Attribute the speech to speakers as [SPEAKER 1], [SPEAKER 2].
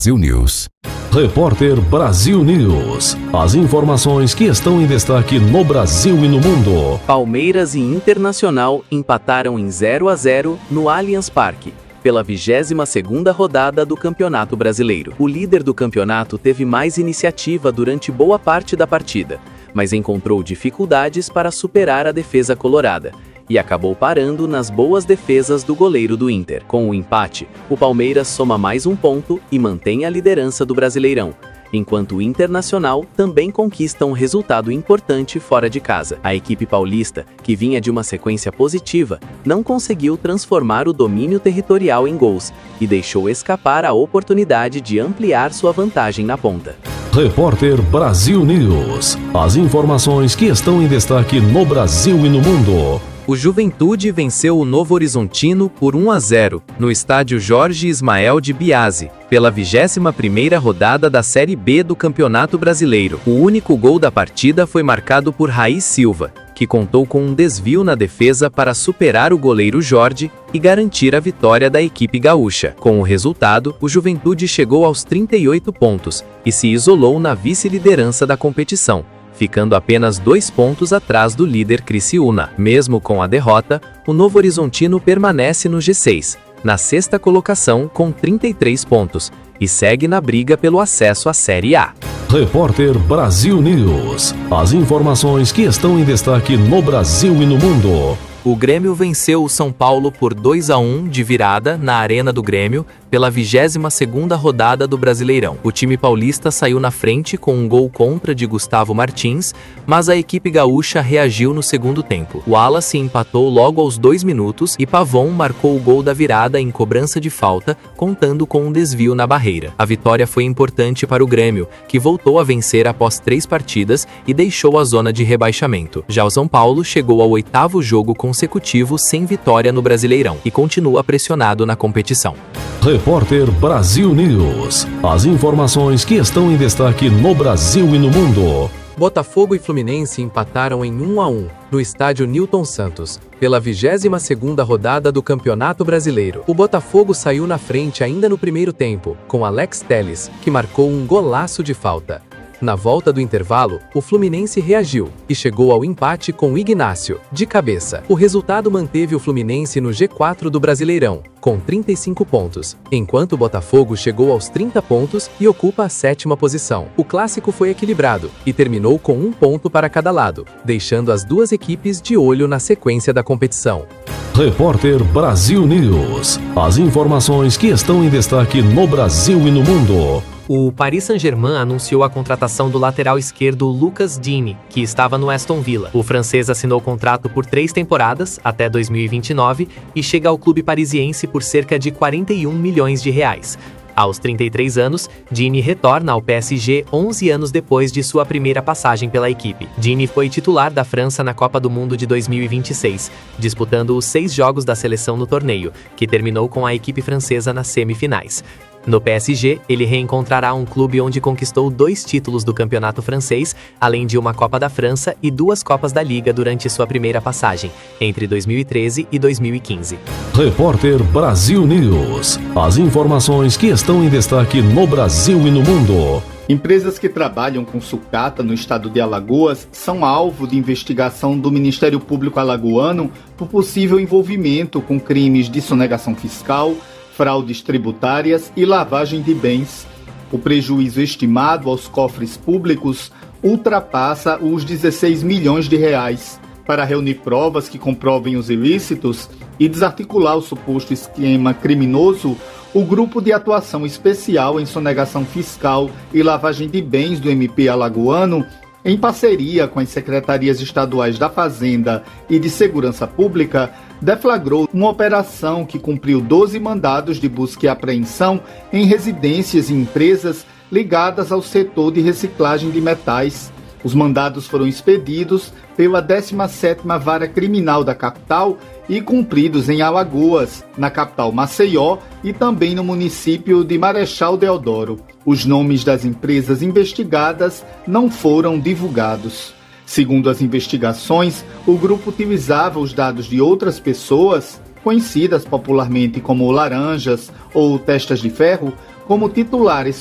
[SPEAKER 1] Brasil News. Repórter Brasil News. As informações que estão em destaque no Brasil e no mundo.
[SPEAKER 2] Palmeiras e Internacional empataram em 0-0 no Allianz Parque, pela 22ª rodada do Campeonato Brasileiro. O líder do campeonato teve mais iniciativa durante boa parte da partida, mas encontrou dificuldades para superar a defesa colorada e acabou parando nas boas defesas do goleiro do Inter. Com o empate, o Palmeiras soma mais um ponto e mantém a liderança do Brasileirão, enquanto o Internacional também conquista um resultado importante fora de casa. A equipe paulista, que vinha de uma sequência positiva, não conseguiu transformar o domínio territorial em gols e deixou escapar a oportunidade de ampliar sua vantagem na ponta.
[SPEAKER 1] Repórter Brasil News. As informações que estão em destaque no Brasil e no mundo.
[SPEAKER 2] O Juventude venceu o Novo Horizontino por 1-0, no estádio Jorge Ismael de Biasi, pela 21ª rodada da Série B do Campeonato Brasileiro. O único gol da partida foi marcado por Raí Silva, que contou com um desvio na defesa para superar o goleiro Jorge e garantir a vitória da equipe gaúcha. Com o resultado, o Juventude chegou aos 38 pontos e se isolou na vice-liderança da competição, ficando apenas 2 pontos atrás do líder Criciúma. Mesmo com a derrota, o Novo Horizontino permanece no G6, na 6ª colocação com 33 pontos, e segue na briga pelo acesso à Série A.
[SPEAKER 1] Repórter Brasil News. As informações que estão em destaque no Brasil e no mundo.
[SPEAKER 2] O Grêmio venceu o São Paulo por 2-1 de virada na Arena do Grêmio, pela 22ª rodada do Brasileirão. O time paulista saiu na frente com um gol contra de Gustavo Martins, mas a equipe gaúcha reagiu no segundo tempo. O Wallace empatou logo aos 2 minutos e Pavon marcou o gol da virada em cobrança de falta, contando com um desvio na barreira. A vitória foi importante para o Grêmio, que voltou a vencer após 3 partidas e deixou a zona de rebaixamento. Já o São Paulo chegou ao 8º jogo consecutivo sem vitória no Brasileirão e continua pressionado na competição.
[SPEAKER 1] Repórter Brasil News. As informações que estão em destaque no Brasil e no mundo.
[SPEAKER 3] Botafogo e Fluminense empataram em 1-1 no estádio Newton Santos, pela 22ª rodada do Campeonato Brasileiro. O Botafogo saiu na frente ainda no primeiro tempo, com Alex Telles, que marcou um golaço de falta. Na volta do intervalo, o Fluminense reagiu e chegou ao empate com Ignácio, de cabeça. O resultado manteve o Fluminense no G4 do Brasileirão, com 35 pontos, enquanto o Botafogo chegou aos 30 pontos e ocupa a 7ª posição. O clássico foi equilibrado e terminou com 1 ponto para cada lado, deixando as duas equipes de olho na sequência da competição.
[SPEAKER 1] Repórter Brasil News. As informações que estão em destaque no Brasil e no mundo.
[SPEAKER 4] O Paris Saint-Germain anunciou a contratação do lateral esquerdo Lucas Digne, que estava no Aston Villa. O francês assinou contrato por 3 temporadas, até 2029, e chega ao clube parisiense por cerca de 41 milhões de reais. Aos 33 anos, Digne retorna ao PSG 11 anos depois de sua primeira passagem pela equipe. Digne foi titular da França na Copa do Mundo de 2026, disputando os 6 jogos da seleção no torneio, que terminou com a equipe francesa nas semifinais. No PSG, ele reencontrará um clube onde conquistou 2 títulos do campeonato francês, além de uma Copa da França e 2 Copas da Liga durante sua primeira passagem, entre 2013 e 2015.
[SPEAKER 1] Repórter Brasil News. As informações que estão em destaque no Brasil e no mundo.
[SPEAKER 5] Empresas que trabalham com sucata no estado de Alagoas são alvo de investigação do Ministério Público alagoano por possível envolvimento com crimes de sonegação fiscal, fraudes tributárias e lavagem de bens. O prejuízo estimado aos cofres públicos ultrapassa os 16 milhões de reais. Para reunir provas que comprovem os ilícitos e desarticular o suposto esquema criminoso, o Grupo de Atuação Especial em Sonegação Fiscal e Lavagem de Bens do MP alagoano, em parceria com as secretarias estaduais da Fazenda e de Segurança Pública, deflagrou uma operação que cumpriu 12 mandados de busca e apreensão em residências e empresas ligadas ao setor de reciclagem de metais. Os mandados foram expedidos pela 17ª Vara Criminal da capital e cumpridos em Alagoas, na capital Maceió e também no município de Marechal Deodoro. Os nomes das empresas investigadas não foram divulgados. Segundo as investigações, o grupo utilizava os dados de outras pessoas, conhecidas popularmente como laranjas ou testas de ferro, como titular